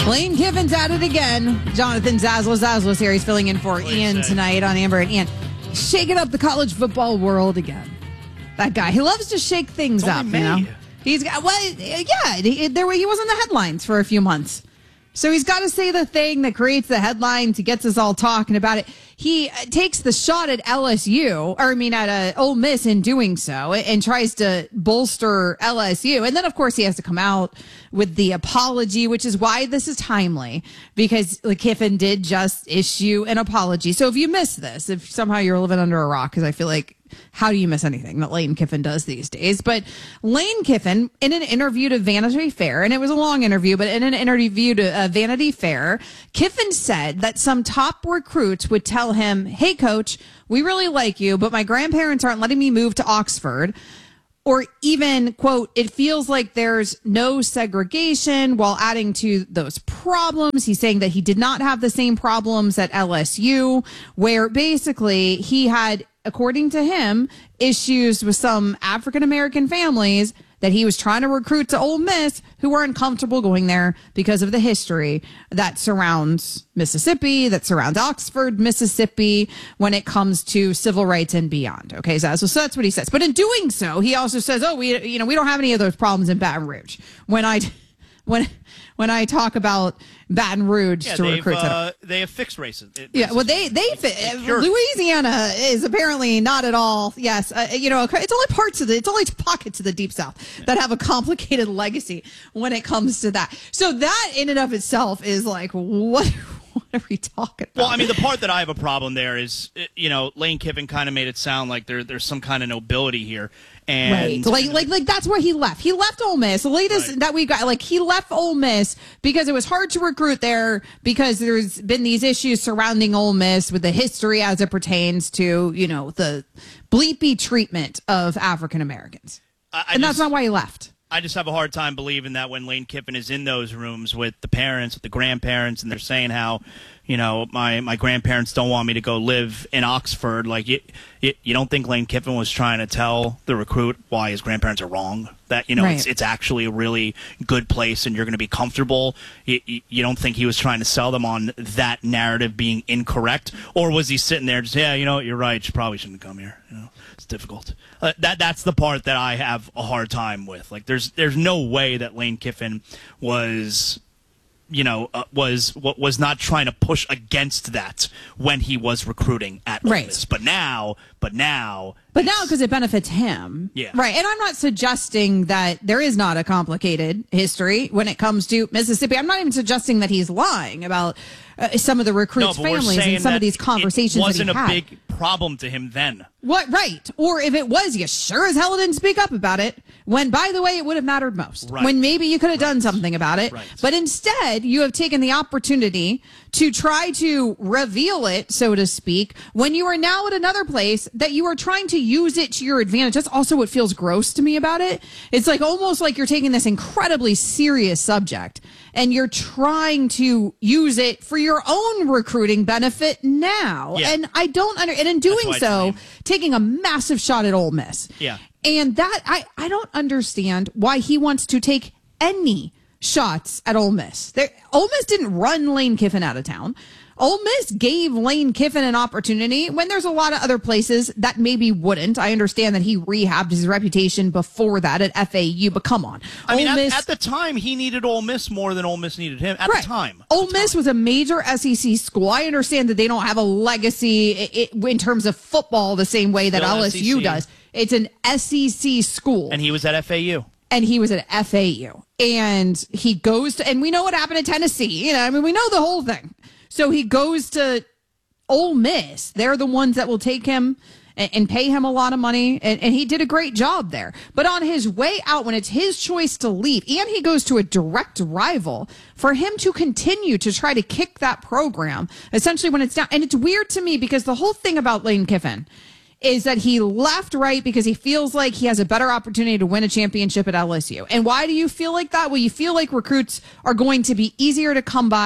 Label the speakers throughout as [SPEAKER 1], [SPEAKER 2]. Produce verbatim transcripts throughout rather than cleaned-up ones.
[SPEAKER 1] Lane Kiffin's at it again. Jonathan Zaslow. Zaslow's here. He's filling in for Ian tonight on Amber and Ian. Shaking up the college football world again. That guy. He loves to shake things
[SPEAKER 2] it's
[SPEAKER 1] up, you know. He's got, well, yeah, he, there, he was in the headlines for a few months. So he's got to say the thing that creates the headlines. He gets us all talking about it. He takes the shot at L S U, or I mean at uh, Ole Miss in doing so, and tries to bolster L S U. And then, of course, he has to come out with the apology, which is why this is timely, because Kiffin did just issue an apology. So if you miss this, if somehow you're living under a rock, because I feel like, how do you miss anything that Lane Kiffin does these days? But Lane Kiffin, in an interview to Vanity Fair, and it was a long interview, but in an interview to uh, Vanity Fair, Kiffin said that some top recruits would tell him, hey, coach, we really like you, but my grandparents aren't letting me move to Oxford. Or even, quote, it feels like there's no segregation, while adding to those problems. He's saying that he did not have the same problems at L S U, where basically he had, according to him, issues with some African-American families that he was trying to recruit to Ole Miss who weren't comfortable going there because of the history that surrounds Mississippi, that surrounds Oxford, Mississippi, when it comes to civil rights and beyond. Okay, so, so that's what he says. But in doing so, he also says, oh, we, you know, we don't have any of those problems in Baton Rouge. When I, when, when I talk about Baton Rouge
[SPEAKER 2] yeah,
[SPEAKER 1] to recruits,
[SPEAKER 2] uh, they have fixed races. racism.
[SPEAKER 1] Yeah, well, they they fi- Louisiana is apparently not at all. Yes, uh, you know, it's only parts of the, it's only pockets of the Deep South that have a complicated legacy when it comes to that. So that in and of itself is like, what? What are we talking about?
[SPEAKER 2] Well, I mean, the part that I have a problem there is, you know, Lane Kiffin kind of made it sound like there there's some kind of nobility here. And
[SPEAKER 1] right. Like, like, like that's where he left. He left Ole Miss. The latest right. that we got, like, he left Ole Miss because it was hard to recruit there because there's been these issues surrounding Ole Miss with the history as it pertains to, you know, the bleepy treatment of African Americans. I, I and just, that's not why he left.
[SPEAKER 2] I just have a hard time believing that when Lane Kiffin is in those rooms with the parents, with the grandparents, and they're saying how, you know, my, my grandparents don't want me to go live in Oxford. Like, you, you, you don't think Lane Kiffin was trying to tell the recruit why his grandparents are wrong? That, you know, right. it's, it's actually a really good place and you're going to be comfortable. You, you, you don't think he was trying to sell them on that narrative being incorrect? Or was he sitting there just, yeah, you know, you're right, you probably shouldn't come here. You know, it's difficult. Uh, that That's the part that I have a hard time with. Like, there's there's no way that Lane Kiffin was... you know, uh, was was not trying to push against that when he was recruiting at Ole
[SPEAKER 1] right.
[SPEAKER 2] Miss. But now, but now...
[SPEAKER 1] But now because it benefits him.
[SPEAKER 2] Yeah.
[SPEAKER 1] Right. And I'm not suggesting that there is not a complicated history when it comes to Mississippi. I'm not even suggesting that he's lying about uh, some of the recruits'
[SPEAKER 2] no,
[SPEAKER 1] families and some of these conversations
[SPEAKER 2] it wasn't
[SPEAKER 1] that he
[SPEAKER 2] a
[SPEAKER 1] had.
[SPEAKER 2] big problem to him then.
[SPEAKER 1] What? Right. Or if it was, you sure as hell didn't speak up about it. When, by the way, it would have mattered most.
[SPEAKER 2] Right.
[SPEAKER 1] When maybe you could have
[SPEAKER 2] right.
[SPEAKER 1] done something about it.
[SPEAKER 2] Right.
[SPEAKER 1] But instead, you have taken the opportunity to try to reveal it, so to speak, when you are now at another place that you are trying to use it to your advantage. That's also what feels gross to me about it. It's like almost like you're taking this incredibly serious subject and you're trying to use it for your own recruiting benefit now.
[SPEAKER 2] Yeah.
[SPEAKER 1] And I don't under, and in doing so, taking a massive shot at Ole Miss.
[SPEAKER 2] Yeah.
[SPEAKER 1] And that, I, I don't understand why he wants to take any shots at Ole Miss. There, Ole Miss didn't run Lane Kiffin out of town. Ole Miss gave Lane Kiffin an opportunity when there's a lot of other places that maybe wouldn't. I understand that he rehabbed his reputation before that at F A U, but come on.
[SPEAKER 2] I
[SPEAKER 1] Ole
[SPEAKER 2] mean, at,
[SPEAKER 1] Miss,
[SPEAKER 2] at the time, he needed Ole Miss more than Ole Miss needed him. At
[SPEAKER 1] right.
[SPEAKER 2] the time. At
[SPEAKER 1] Ole
[SPEAKER 2] the
[SPEAKER 1] Miss
[SPEAKER 2] time.
[SPEAKER 1] was a major S E C school. I understand that they don't have a legacy in terms of football the same way that
[SPEAKER 2] Still
[SPEAKER 1] L S U
[SPEAKER 2] S E C.
[SPEAKER 1] does. It's an S E C school.
[SPEAKER 2] And he was at F A U.
[SPEAKER 1] And he was at F A U. And he goes to, and we know what happened at Tennessee. You know, I mean, we know the whole thing. So he goes to Ole Miss. They're the ones that will take him and, and pay him a lot of money. And, and he did a great job there. But on his way out, when it's his choice to leave, and he goes to a direct rival, for him to continue to try to kick that program, essentially when it's down. And it's weird to me because the whole thing about Lane Kiffin is that he left right because he feels like he has a better opportunity to win a championship at L S U. And why do you feel like that? Well, you feel like recruits are going to be easier to come by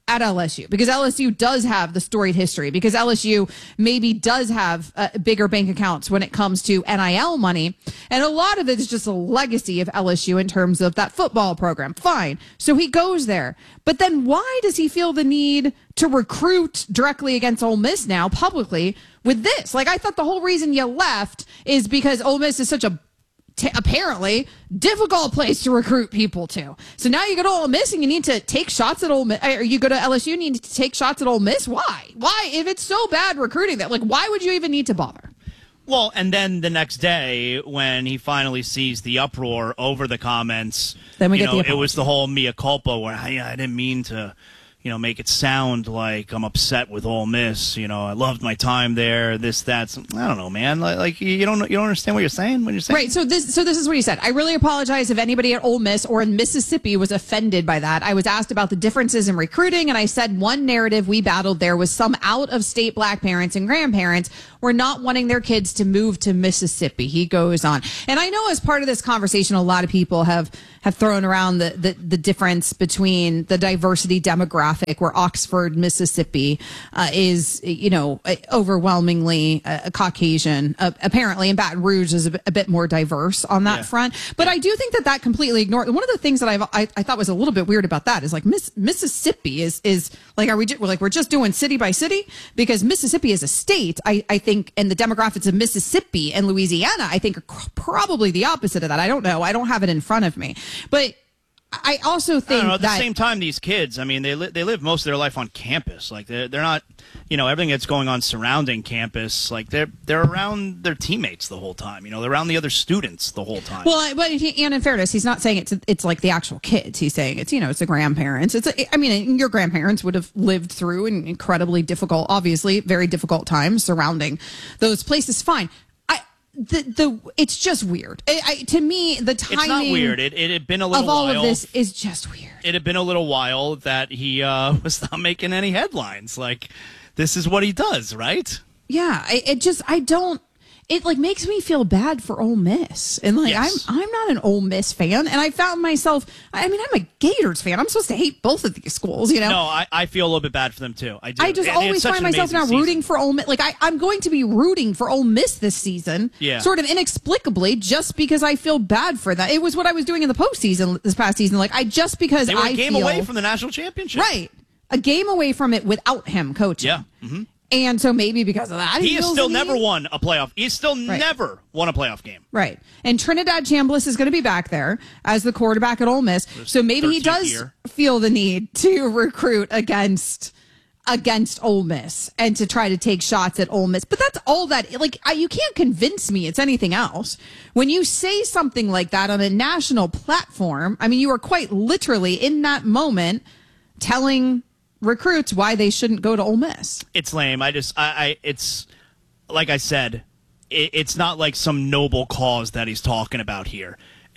[SPEAKER 1] at L S U, because L S U does have the storied history, because L S U maybe does have uh, bigger bank accounts when it comes to N I L money. And a lot of it is just a legacy of L S U in terms of that football program. Fine. So he goes there. But then why does he feel the need to recruit directly against Ole Miss now publicly with this? Like, I thought the whole reason you left is because Ole Miss is such a T- apparently difficult place to recruit people to. So now you go to Ole Miss and you need to take shots at Ole Miss, or you go to L S U and you need to take shots at Ole Miss. Why? Why? If it's so bad recruiting that, like, why would you even need to bother?
[SPEAKER 2] Well, and then the next day when he finally sees the uproar over the comments,
[SPEAKER 1] then we
[SPEAKER 2] you
[SPEAKER 1] get
[SPEAKER 2] know,
[SPEAKER 1] the
[SPEAKER 2] it was the whole mea culpa where I, I didn't mean to, you know, make it sound like I'm upset with Ole Miss. You know, I loved my time there. This, that. Some, I don't know, man. Like, like you don't, you don't understand what you're saying when you're saying.
[SPEAKER 1] Right. So this, so this is what he said. I really apologize if anybody at Ole Miss or in Mississippi was offended by that. I was asked about the differences in recruiting, and I said one narrative we battled there was some out-of-state black parents and grandparents were not wanting their kids to move to Mississippi. He goes on, and I know as part of this conversation, a lot of people have have thrown around the the, the difference between the diversity demographic, where Oxford, Mississippi, uh, is, you know, overwhelmingly uh, Caucasian. Uh, apparently, and Baton Rouge is a bit, a bit more diverse on that yeah. front. But yeah. I do think that that completely ignored. One of the things that I've, I I thought was a little bit weird about that is like Miss, Mississippi is is like, are we we're like we're just doing city by city, because Mississippi is a state. I I think, and the demographics of Mississippi and Louisiana, I think, are probably the opposite of that. I don't know. I don't have it in front of me, but I also think
[SPEAKER 2] I don't know, at
[SPEAKER 1] that
[SPEAKER 2] the same time, these kids, I mean, they li- they live most of their life on campus. Like they're they're not, you know, everything that's going on surrounding campus. Like they're they're around their teammates the whole time. You know, they're around the other students the whole time.
[SPEAKER 1] Well, but he, and in fairness, he's not saying it's it's like the actual kids. He's saying it's, you know, it's the grandparents. It's a, I mean, your grandparents would have lived through an incredibly difficult, obviously very difficult times surrounding those places. Fine. The the it's just weird. I, I, to me, the timing.
[SPEAKER 2] It's not weird. It it had been a little
[SPEAKER 1] of all
[SPEAKER 2] while.
[SPEAKER 1] of this is just weird.
[SPEAKER 2] It had been a little while that he uh, was not making any headlines. Like, this is what he does, right?
[SPEAKER 1] Yeah. I, it just I don't. It like makes me feel bad for Ole Miss, and like
[SPEAKER 2] yes.
[SPEAKER 1] I'm I'm not an Ole Miss fan, and I found myself. I mean, I'm a Gators fan. I'm supposed to hate both of these schools, you know.
[SPEAKER 2] No, I, I feel a little bit bad for them too. I do.
[SPEAKER 1] I just
[SPEAKER 2] it,
[SPEAKER 1] always find myself now
[SPEAKER 2] season.
[SPEAKER 1] rooting for Ole Miss. Like I, I'm going to be rooting for Ole Miss this season,
[SPEAKER 2] yeah.
[SPEAKER 1] sort of inexplicably, just because I feel bad for that. It was what I was doing in the postseason this past season. Like I just because
[SPEAKER 2] they were
[SPEAKER 1] I
[SPEAKER 2] a game
[SPEAKER 1] feel,
[SPEAKER 2] away from the national championship,
[SPEAKER 1] right? A game away from it without him coaching.
[SPEAKER 2] Yeah. Mm-hmm.
[SPEAKER 1] And so maybe because of that,
[SPEAKER 2] he,
[SPEAKER 1] he
[SPEAKER 2] has still never won a playoff. He's still
[SPEAKER 1] right.
[SPEAKER 2] never won a playoff game.
[SPEAKER 1] Right. And Trinidad Chambliss is going to be back there as the quarterback at Ole Miss. So maybe he does year. feel the need to recruit against against Ole Miss and to try to take shots at Ole Miss. But that's all that, like, I, you can't convince me it's anything else. When you say something like that on a national platform, I mean, you are quite literally in that moment telling recruits why they shouldn't go to Ole Miss.
[SPEAKER 2] It's lame. I just, I, I it's like I said, it, it's not like some noble cause that he's talking about here,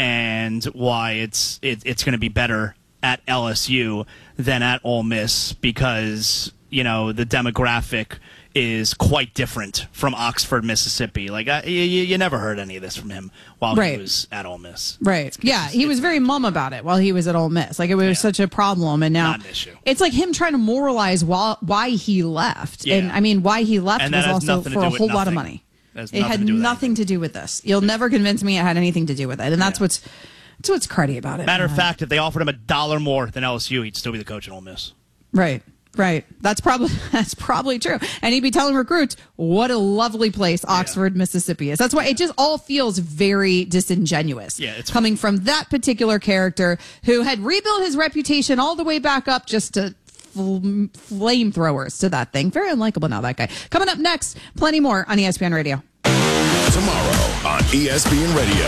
[SPEAKER 2] and why it's it, it's going to be better at L S U than at Ole Miss because, you know, the demographic is quite different from Oxford, Mississippi. Like, I, you, you never heard any of this from him while
[SPEAKER 1] right.
[SPEAKER 2] he was at Ole Miss.
[SPEAKER 1] Right.
[SPEAKER 2] It's,
[SPEAKER 1] yeah,
[SPEAKER 2] it's,
[SPEAKER 1] he
[SPEAKER 2] it's,
[SPEAKER 1] was very mum about it while he was at Ole Miss. Like, it was yeah. such a problem, and now
[SPEAKER 2] Not an issue.
[SPEAKER 1] It's like him trying to moralize why, why he left.
[SPEAKER 2] Yeah.
[SPEAKER 1] And, I mean, why he left
[SPEAKER 2] and
[SPEAKER 1] was also for a whole
[SPEAKER 2] nothing.
[SPEAKER 1] lot of money.
[SPEAKER 2] It
[SPEAKER 1] had
[SPEAKER 2] to
[SPEAKER 1] nothing to do with this. You'll never convince me it had anything to do with it, and that's yeah. what's that's what's cruddy about it.
[SPEAKER 2] Matter of fact, if they offered him a dollar more than L S U, he'd still be the coach at Ole Miss.
[SPEAKER 1] Right. Right. That's probably that's probably true. And he'd be telling recruits what a lovely place Oxford, yeah. Mississippi is. That's why it just all feels very disingenuous.
[SPEAKER 2] Yeah, it's
[SPEAKER 1] coming from that particular character who had rebuilt his reputation all the way back up just to fl- flamethrowers to that thing. Very unlikable now, that guy. Coming up next, plenty more on E S P N Radio.
[SPEAKER 3] Tomorrow on E S P N Radio,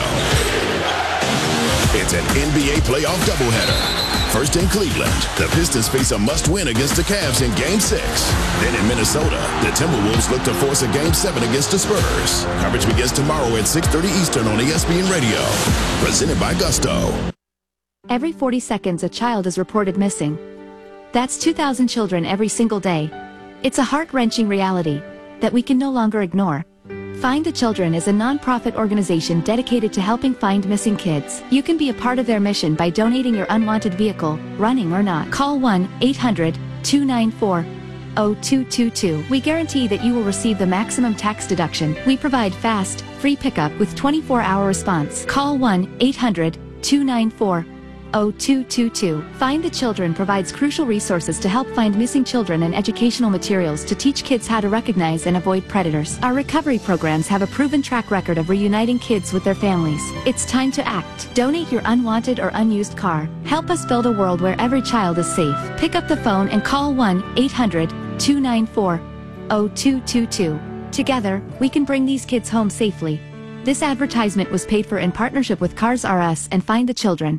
[SPEAKER 3] it's an N B A playoff doubleheader. First in Cleveland, the Pistons face a must-win against the Cavs in Game six. Then in Minnesota, the Timberwolves look to force a Game seven against the Spurs. Coverage begins tomorrow at six thirty Eastern on E S P N Radio. Presented by Gusto.
[SPEAKER 4] Every forty seconds, a child is reported missing. That's two thousand children every single day. It's a heart-wrenching reality that we can no longer ignore. Find the Children is a non-profit organization dedicated to helping find missing kids. You can be a part of their mission by donating your unwanted vehicle, running or not. Call one eight hundred two nine four, zero two two two. We guarantee that you will receive the maximum tax deduction. We provide fast, free pickup with twenty-four hour response. Call one eight hundred, two nine four, zero two two two. Find the Children provides crucial resources to help find missing children and educational materials to teach kids how to recognize and avoid predators. Our recovery programs have a proven track record of reuniting kids with their families. It's time to act. Donate your unwanted or unused car. Help us build a world where every child is safe. Pick up the phone and call one eight hundred, two nine four, zero two two two. Together, we can bring these kids home safely. This advertisement was paid for in partnership with Cars R Us and Find the Children.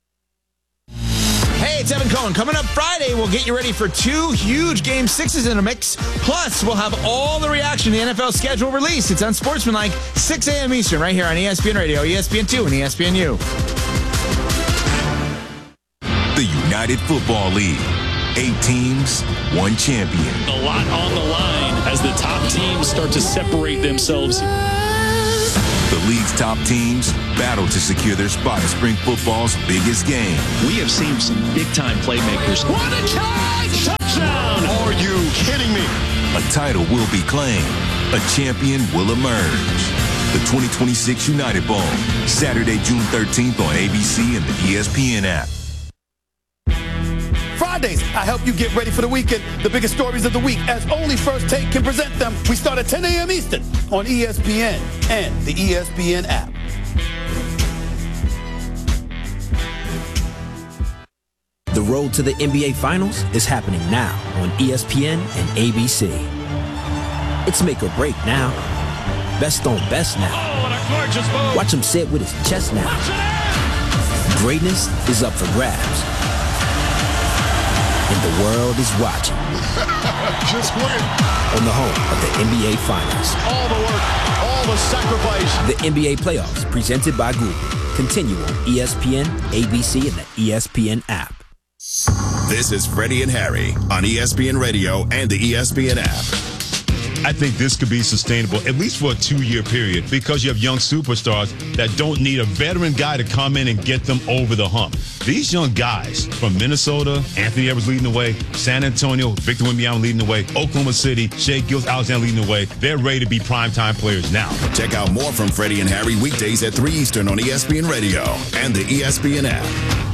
[SPEAKER 5] Hey, it's Evan Cohen. Coming up Friday, we'll get you ready for two huge Game sixes in a mix. Plus, we'll have all the reaction to the N F L schedule release. It's Unsportsmanlike, six a.m. Eastern, right here on E S P N Radio, E S P N two, and E S P N U.
[SPEAKER 6] The United Football League. Eight teams, one champion.
[SPEAKER 7] A lot on the line as the top teams start to separate themselves.
[SPEAKER 6] The league's top teams battle to secure their spot in spring football's biggest game.
[SPEAKER 7] We have seen some big-time playmakers. What a charge! Touchdown!
[SPEAKER 8] Are you kidding me?
[SPEAKER 6] A title will be claimed. A champion will emerge. The twenty twenty-six United Bowl, Saturday, June thirteenth on A B C and the E S P N app.
[SPEAKER 8] Fridays, I help you get ready for the weekend. The biggest stories of the week, as only First Take can present them. We start at ten a.m. Eastern on E S P N and the E S P N app.
[SPEAKER 9] The road to the N B A Finals is happening now on E S P N and A B C. It's make or break now. Best on best now.
[SPEAKER 7] Oh, what a gorgeous move.
[SPEAKER 9] Watch him sit with his chest now. Greatness is up for grabs. And the world is watching.
[SPEAKER 8] Just win.
[SPEAKER 9] On the home of the N B A Finals.
[SPEAKER 8] All the work, all the sacrifice.
[SPEAKER 9] The N B A Playoffs, presented by Google. Continue on E S P N, A B C, and the E S P N app.
[SPEAKER 3] This is Freddie and Harry on E S P N Radio and the E S P N app.
[SPEAKER 10] I think this could be sustainable, at least for a two-year period, because you have young superstars that don't need a veteran guy to come in and get them over the hump. These young guys from Minnesota, Anthony Edwards leading the way, San Antonio, Victor Wembanyama leading the way, Oklahoma City, Shai Gilgeous-Alexander leading the way. They're ready to be primetime players now.
[SPEAKER 3] Check out more from Freddie and Harry weekdays at three Eastern on E S P N Radio and the E S P N app.